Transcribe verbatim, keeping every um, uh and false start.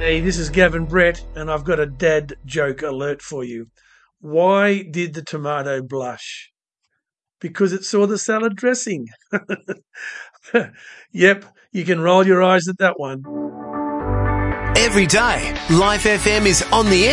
Hey, this is Gavin Brett, and I've got a dad joke alert for you. Why did the tomato blush? Because it saw the salad dressing. Yep, you can roll your eyes at that one. Every day, Life F M is on the air.